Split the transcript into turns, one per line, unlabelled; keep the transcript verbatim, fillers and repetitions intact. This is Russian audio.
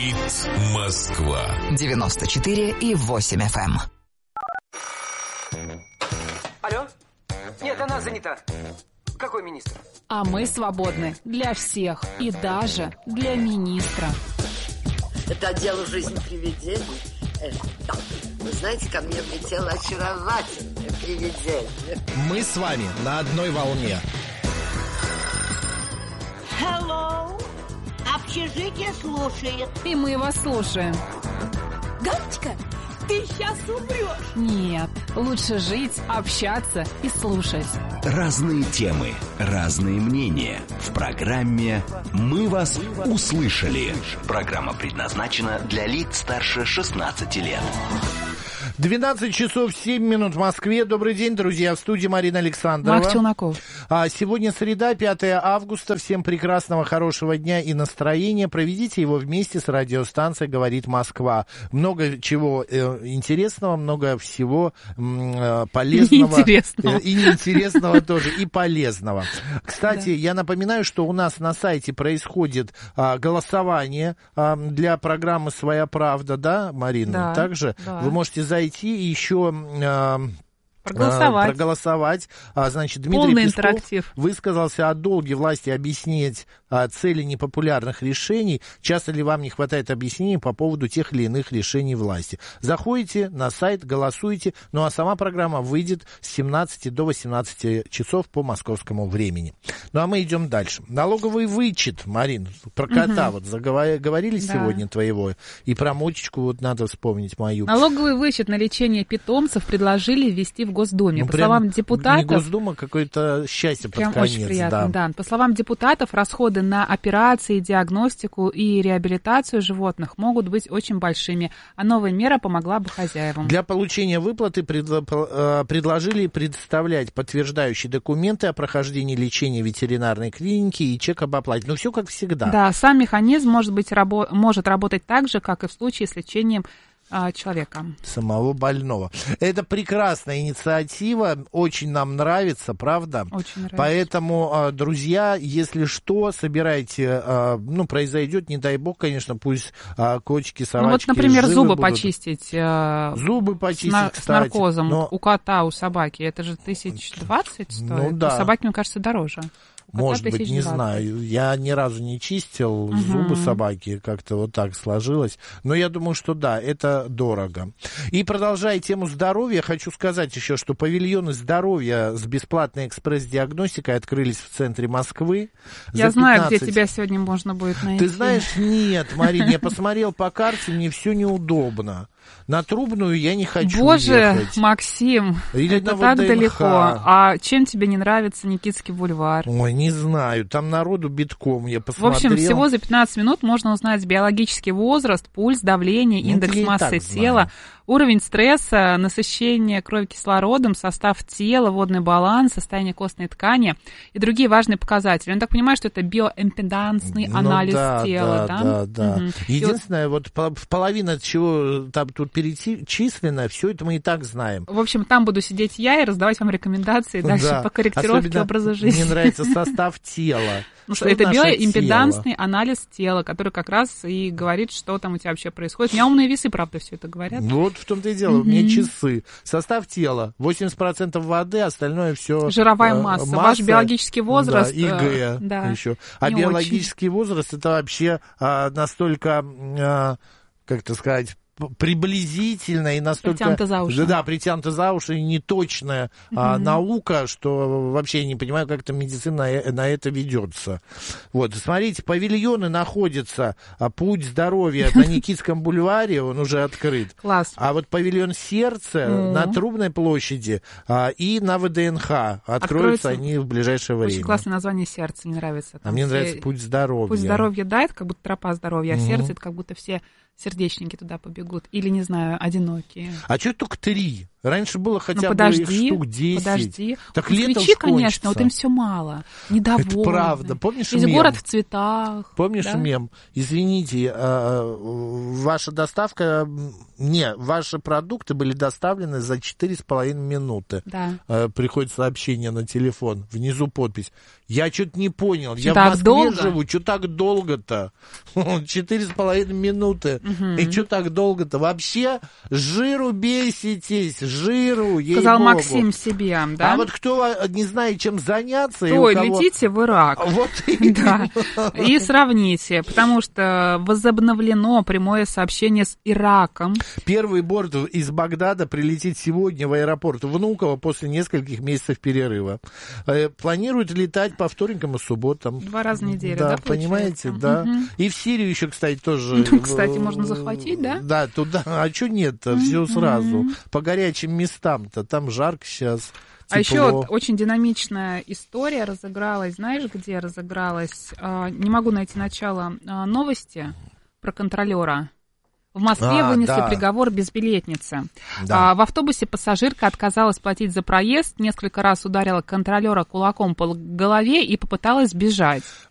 Говорит Москва.
девяносто четыре и восемь эф эм.
Алло? Нет, она занята. Какой министр?
А мы свободны для всех и даже для министра.
Это отдел «Жизнь привидений». Э, да. Вы знаете, ко мне влетело очаровательное привидение.
Мы с вами на одной волне.
Hello. Общежитие слушает.
И мы вас слушаем.
Галочка, ты сейчас умрешь.
Нет, лучше жить, общаться и слушать.
Разные темы, разные мнения. В программе «Мы вас услышали». Программа предназначена для лиц старше шестнадцати лет.
двенадцать часов семь минут в Москве. Добрый день, друзья. В студии Марина Александрова.
Марк Челноков.
А сегодня среда, пятое августа. Всем прекрасного, хорошего дня и настроения. Проведите его вместе с радиостанцией «Говорит Москва». Много чего э, интересного, много всего э, полезного.
Интересного.
Э, и неинтересного тоже, и полезного. Кстати,
Да.
я напоминаю, что у нас на сайте происходит а, голосование а, для программы «Своя правда», да, Марина?
Да,
Также
да.
вы можете зайти и еще э,
Проголосовать.
э, проголосовать. А, значит, Дмитрий
Полный
Песков
интерактив.
высказался о долге власти объяснить а, цели непопулярных решений. Часто ли вам не хватает объяснений по поводу тех или иных решений власти? Заходите на сайт, голосуйте. Ну а сама программа выйдет с семнадцати до восемнадцати часов по московскому времени. Ну а мы идем дальше. Налоговый вычет, Марин, про кота
Угу.
вот заговор- говорили
Да.
сегодня твоего. И про мочечку вот надо вспомнить мою.
Налоговый вычет на лечение питомцев предложили ввести в Госдуме.
Ну,
По
прям
словам депутатов...
не Госдума, какое-то счастье
Прям
под конец.
очень приятно,
да.
да. По словам депутатов, расходы на операции, диагностику и реабилитацию животных могут быть очень большими, а новая мера помогла бы хозяевам.
Для получения выплаты предло- э, предложили представлять подтверждающие документы о прохождении лечения в ветеринарной клинике и чек об оплате. Ну, все как всегда.
Да, сам механизм может, быть, рабо- может работать так же, как и в случае с лечением а, человека.
Самого больного. Это прекрасная инициатива, очень нам нравится, правда?
Очень нравится.
Поэтому, а, друзья, если что, собирайте, а, ну, произойдет, не дай бог, конечно, пусть а, кочки, собачки
Ну вот, например,
живы
зубы
будут.
почистить, э,
Зубы
с,
почистить,
на-
кстати.
с наркозом
но-
у кота, у собаки, это же тысяч двадцать стоит.
Ну да.
У собаки, мне кажется, дороже. У кота
Может быть, не
тысяч двадцать.
знаю. Я ни разу не чистил
Мгм.
зубы собаки, как-то вот так сложилось. Но я думаю, что да, это дорого. И продолжая тему здоровья, хочу сказать еще, что павильоны здоровья с бесплатной экспресс-диагностикой открылись в центре Москвы.
Я
За
знаю, где
пятнадцать
тебя сегодня можно будет найти.
Ты знаешь, нет, Марин, я посмотрел по карте, мне все неудобно. На Трубную я не хочу
Боже,
ехать.
Максим,
Или
это
на
так
ВДНХ.
далеко. А чем тебе не нравится Никитский бульвар?
Ой, не знаю, там народу битком, я
В
посмотрел.
общем, всего за пятнадцать минут можно узнать биологический возраст, пульс, давление,
Ну,
индекс
я и
массы
так
тела,
знаю.
уровень стресса, насыщение крови кислородом, состав тела, водный баланс, состояние костной ткани и другие важные показатели. Я так понимаю, что это биоимпедансный
Ну
анализ
да,
тела,
да?
да?
Да, да.
Мгм.
Единственное, вот по- половина чего там тут перечислено, все это мы и так знаем.
В общем, там буду сидеть я и раздавать вам рекомендации дальше
Да.
по корректировке
Особенно
образа жизни.
Мне нравится состав тела.
Ну,
Что
это
наше
биоимпедансный
тело?
анализ тела, который как раз и говорит, что там у тебя вообще происходит. У меня умные весы, правда, все это говорят.
Вот в том-то и дело, у меня часы. Состав тела, восемьдесят процентов воды, остальное все
Жировая масса. Ваш биологический возраст,
Да, ИГ
да,
еще. А
не
биологический возраст, это вообще а, настолько, а, как это сказать, п- приблизительно и настолько...
Притянуто за уши.
Да, притянуто за уши, и неточная а, наука, что вообще я не понимаю, как там медицина на, э- на это ведется. Вот, смотрите, павильоны находятся, а, «Путь здоровья» на Никитском бульваре, он уже открыт.
Класс.
А вот павильон «Сердце»
Мгм.
на Трубной площади а, и на ВДНХ откроются
Откроются.
они в ближайшее время.
Очень классное название «Сердце», мне нравится.
А
Там
мне
все-
нравится «Путь здоровья».
Путь здоровья, да, это как будто тропа здоровья, а
Мгм.
сердце, это как будто все сердечники туда побегут. Или, не знаю, одинокие.
А что только три? Раньше было хотя
ну,
бы
подожди,
их штук десять.
Подожди.
Так
Москвичи,
летом ж
конечно,
кончится.
вот им все мало. Недовольны.
Это правда. Помнишь
Весь
мем?
город в цветах.
Помнишь
да?
мем? Извините, э, ваша доставка... Не, ваши продукты были доставлены за четыре с половиной минуты.
Да.
Э, приходит сообщение на телефон, внизу подпись. Я что-то не понял.
Что,
Я в
так
Москве
долго?
живу. Что так долго-то? Четыре с половиной минуты.
Угу.
И что так долго-то? Вообще жиру беситесь, жиру, ей-богу.
Сказал Максим себе, да?
А вот кто не знает, чем заняться...
Ой,
и у кого...
летите в Ирак.
Вот
да. И сравните, потому что возобновлено прямое сообщение с Ираком.
Первый борт из Багдада прилетит сегодня в аэропорт Внуково после нескольких месяцев перерыва. Планируют летать по вторникам и субботам.
Два раза в неделю,
да,
да,
понимаете,
получается?
да.
Угу.
И в Сирию еще, кстати, тоже...
Ну, кстати, можно захватить, да?
Да, туда. А что нет-то? Все
угу.
сразу. По горячим местам-то. Там жарко сейчас.
А
тепло.
еще вот очень динамичная история разыгралась. Знаешь, где разыгралась? Не могу найти начало новости про контролера. В Москве
а,
вынесли
да.
приговор безбилетнице.
Да.
А, в автобусе пассажирка отказалась платить за проезд, несколько раз ударила контролера кулаком по голове и попыталась бежать.